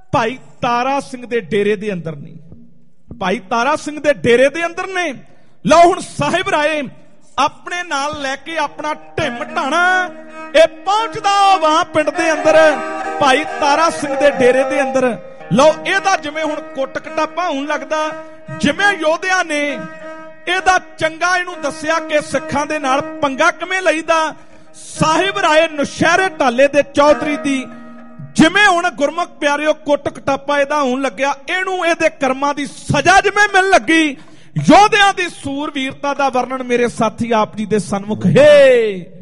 ਭਾਈ ਤਾਰਾ ਸਿੰਘ ਦੇ ਡੇਰੇ ਦੇ ਅੰਦਰ ਨੇ। ਭਾਈ ਤਾਰਾ ਸਿੰਘ ਦੇ ਡੇਰੇ ਦੇ ਅੰਦਰ ਨੇ। ਲਓ ਹੁਣ ਸਾਹਿਬ ਰਾਏ ਆਪਣੇ ਨਾਲ ਲੈ ਕੇ ਆਪਣਾ ਢਿੰਮ ਢਾਣਾ ਇਹ ਪਹੁੰਚਦਾ ਵਾਂ ਪਿੰਡ ਦੇ ਅੰਦਰ ਭਾਈ ਤਾਰਾ ਸਿੰਘ ਦੇ ਡੇਰੇ ਦੇ ਅੰਦਰ। ਲਓ ਇਹਦਾ ਜਿਵੇਂ ਹੁਣ ਕੁੱਟ ਕਟਾਪਾ ਹੋਣ ਲੱਗਦਾ, ਜਿਵੇਂ ਯੋਧਿਆਂ ਨੇ ਇਹਦਾ ਚੰਗਾ ਇਹਨੂੰ ਦੱਸਿਆ ਕਿ ਸਿੱਖਾਂ ਦੇ ਨਾਲ ਪੰਗਾ ਕਿਵੇਂ ਲਈਦਾ। ਸਾਹਿਬ ਰਾਏ ਨੌਸ਼ਹਿਰੇ ਢਾਲੇ ਦੇ ਚੌਧਰੀ ਦੀ ਜਿਵੇਂ ਹੁਣ ਗੁਰਮੁਖ ਪਿਆਰਿਓ ਕੁੱਟ ਕਟਾਪਾ ਇਹਦਾ ਹੋਣ ਲੱਗਿਆ, ਇਹਨੂੰ ਇਹਦੇ ਕਰਮਾਂ ਦੀ ਸਜ਼ਾ ਜਿਵੇਂ ਮਿਲਣ ਲੱਗੀ। ਯੋਧਿਆਂ ਦੀ ਸੂਰਵੀਰਤਾ ਦਾ ਵਰਣਨ ਮੇਰੇ ਸਾਥੀ ਆਪ ਜੀ ਦੇ ਸਨਮੁਖ ਹੈ।